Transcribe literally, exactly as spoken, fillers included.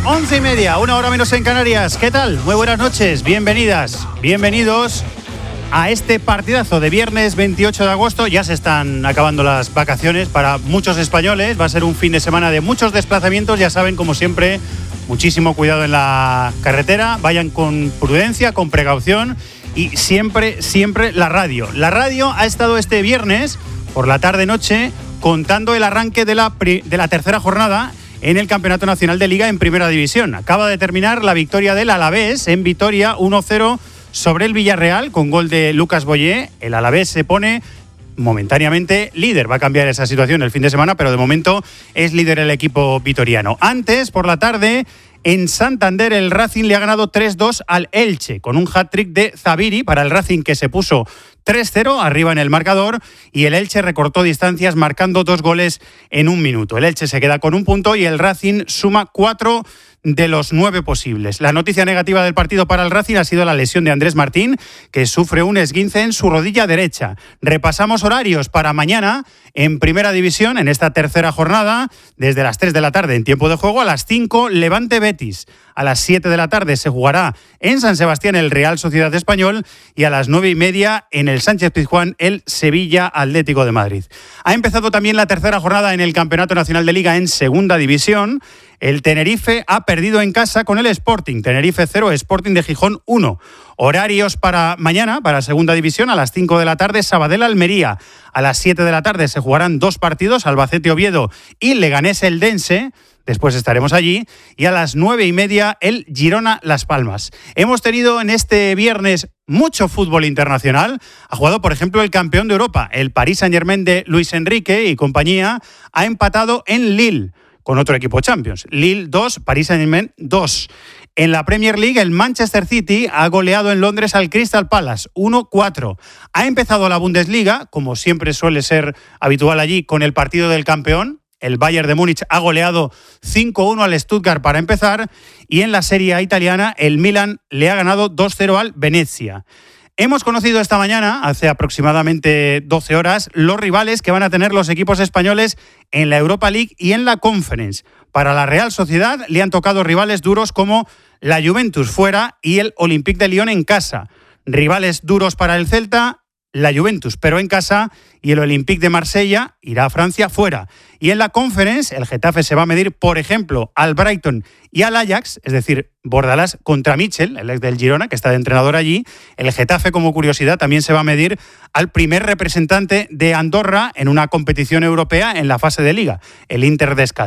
once y media, una hora menos en Canarias. ¿Qué tal? Muy buenas noches, bienvenidas, bienvenidos a este partidazo de viernes veintiocho de agosto. Ya se están acabando las vacaciones para muchos españoles. Va a ser un fin de semana de muchos desplazamientos. Ya saben, como siempre, muchísimo cuidado en la carretera. Vayan con prudencia, con precaución y siempre, siempre la radio. La radio ha estado este viernes por la tarde-noche contando el arranque de la, de la tercera jornada en el Campeonato Nacional de Liga en Primera División. Acaba de terminar la victoria del Alavés en Vitoria uno cero sobre el Villarreal con gol de Lucas Boyé. El Alavés se pone momentáneamente líder. Va a cambiar esa situación el fin de semana, pero de momento es líder el equipo vitoriano. Antes, por la tarde, en Santander, el Racing le ha ganado tres dos al Elche, con un hat-trick de Zabiri para el Racing, que se puso tres cero arriba en el marcador, y el Elche recortó distancias marcando dos goles en un minuto. El Elche se queda con un punto y el Racing suma cuatro de los nueve posibles. La noticia negativa del partido para el Racing ha sido la lesión de Andrés Martín, que sufre un esguince en su rodilla derecha. Repasamos horarios para mañana en Primera División, en esta tercera jornada, desde las tres de la tarde en tiempo de juego, a las cinco Levante Betis. A las siete de la tarde se jugará en San Sebastián el Real Sociedad Español y a las nueve y media en el Sánchez Pizjuán el Sevilla Atlético de Madrid. Ha empezado también la tercera jornada en el Campeonato Nacional de Liga en Segunda División. El Tenerife ha perdido en casa con el Sporting. Tenerife cero, Sporting de Gijón uno. Horarios para mañana, para Segunda División, a las cinco de la tarde, Sabadell-Almería. A las siete de la tarde se jugarán dos partidos, Albacete-Oviedo y Leganés-Eldense. Después estaremos allí. Y a las nueve y media, el Girona-Las Palmas. Hemos tenido en este viernes mucho fútbol internacional. Ha jugado, por ejemplo, el campeón de Europa, el Paris Saint-Germain de Luis Enrique y compañía. Ha empatado en Lille con otro equipo Champions. Lille dos, Paris Saint-Germain dos. En la Premier League, el Manchester City ha goleado en Londres al Crystal Palace uno cuatro. Ha empezado la Bundesliga, como siempre suele ser habitual allí, con el partido del campeón. El Bayern de Múnich ha goleado cinco uno al Stuttgart para empezar. Y en la Serie A italiana, el Milan le ha ganado dos cero al Venezia. Hemos conocido esta mañana, hace aproximadamente doce horas, los rivales que van a tener los equipos españoles en la Europa League y en la Conference. Para la Real Sociedad le han tocado rivales duros como la Juventus fuera y el Olympique de Lyon en casa. Rivales duros para el Celta, la Juventus pero en casa, y el Olympique de Marsella irá a Francia fuera. Y en la Conference, el Getafe se va a medir, por ejemplo, al Brighton y al Ajax, es decir, Bordalás contra Michel, el ex del Girona, que está de entrenador allí. El Getafe, como curiosidad, también se va a medir al primer representante de Andorra en una competición europea en la fase de Liga, el Inter de Escaldes.